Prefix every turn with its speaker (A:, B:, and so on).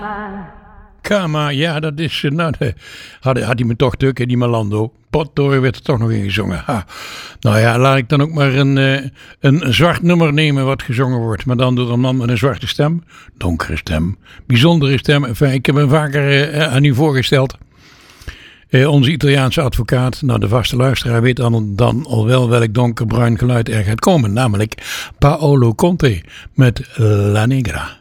A: Kama, ja, dat is. Had hij me toch druk, die Malando. Potdorie werd er toch nog in gezongen. Ha. Nou ja, laat ik dan ook maar een zwart nummer nemen wat gezongen wordt. Maar dan door een man met een zwarte stem. Donkere stem. Bijzondere stem. Enfin, ik heb hem vaker aan u voorgesteld. Onze Italiaanse advocaat, nou de vaste luisteraar weet dan al wel welk donkerbruin geluid er gaat komen. Namelijk Paolo Conte met La Negra.